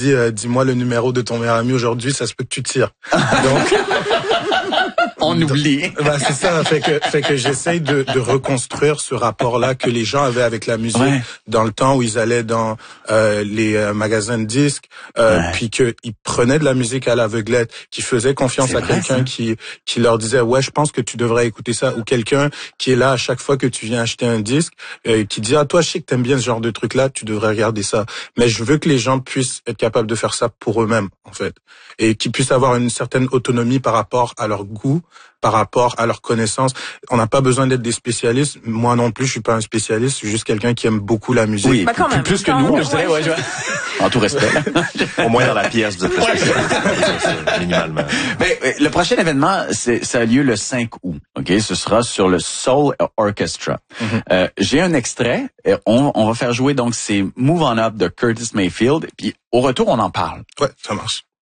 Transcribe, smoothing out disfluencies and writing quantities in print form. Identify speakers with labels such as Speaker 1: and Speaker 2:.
Speaker 1: dit dis-moi le numéro de ton meilleur ami aujourd'hui, ça se peut que tu tires. Donc
Speaker 2: on oublie.
Speaker 1: Bah c'est ça, fait que j'essaye de reconstruire ce rapport-là que les gens avaient avec la musique dans le temps où ils allaient dans les magasins de disques, puis que ils prenaient de la musique à l'aveuglette, qui faisaient confiance à quelqu'un qui leur disait ouais, je pense que tu devrais écouter ça, ou quelqu'un qui est là à chaque fois que tu viens acheter un disque, qui dit ah toi je sais que t'aimes bien ce genre de truc là, tu devrais regarder ça. Mais je veux que les gens puissent être capables de faire ça pour eux-mêmes en fait, et qu'ils puissent avoir une certaine autonomie par rapport à leur goût, par rapport à leurs connaissances. On n'a pas besoin d'être des spécialistes. Moi non plus, je suis pas un spécialiste. Je suis juste quelqu'un qui aime beaucoup la musique.
Speaker 2: Oui, quand même, plus que nous, je dirais. En tout respect.
Speaker 3: Au moins dans la pièce, vous êtes le spécialiste, minimalement.
Speaker 2: Mais le prochain événement, ça a lieu le 5 août. Ok, ce sera sur le Soul Orchestra. J'ai un extrait. On va faire jouer donc c'est Move On Up de Curtis Mayfield. Puis au retour, on en parle.
Speaker 1: Ouais, ça marche.